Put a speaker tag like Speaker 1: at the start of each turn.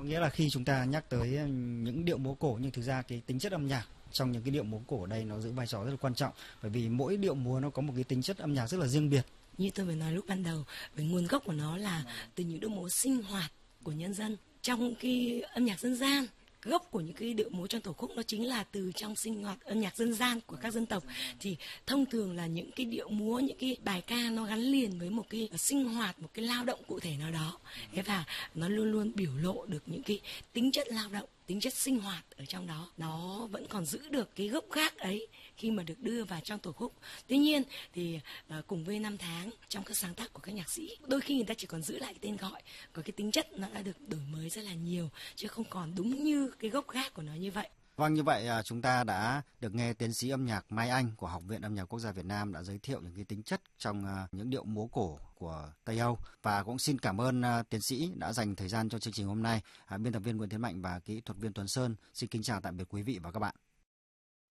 Speaker 1: Có nghĩa là khi chúng ta nhắc tới những điệu múa cổ, nhưng thực ra cái tính chất âm nhạc trong những cái điệu múa cổ ở đây nó giữ vai trò rất là quan trọng, bởi vì mỗi điệu múa nó có một cái tính chất âm nhạc rất là riêng biệt.
Speaker 2: Như tôi vừa nói lúc ban đầu, về nguồn gốc của nó là từ những điệu múa sinh hoạt của nhân dân trong cái âm nhạc dân gian. Gốc của những cái điệu múa trong tổ khúc nó chính là từ trong sinh hoạt âm nhạc dân gian của các dân tộc. Thì thông thường là những cái điệu múa, những cái bài ca nó gắn liền với một cái sinh hoạt, một cái lao động cụ thể nào đó. Thế và nó luôn luôn biểu lộ được những cái tính chất lao động, tính chất sinh hoạt ở trong đó. Nó vẫn còn giữ được cái gốc gác ấy khi mà được đưa vào trong tổ khúc. Tuy nhiên thì cùng với năm tháng trong các sáng tác của các nhạc sĩ, đôi khi người ta chỉ còn giữ lại cái tên gọi, còn cái tính chất nó đã được đổi mới rất là nhiều, chứ không còn đúng như cái gốc gác của nó như vậy.
Speaker 1: Vâng, như vậy chúng ta đã được nghe tiến sĩ âm nhạc Mai Anh của Học viện Âm nhạc Quốc gia Việt Nam đã giới thiệu những cái tính chất trong những điệu múa cổ của Tây Âu, và cũng xin cảm ơn tiến sĩ đã dành thời gian cho chương trình hôm nay. Biên tập viên Nguyễn Tiến Mạnh và kỹ thuật viên Tuấn Sơn xin kính chào tạm biệt quý vị và các bạn.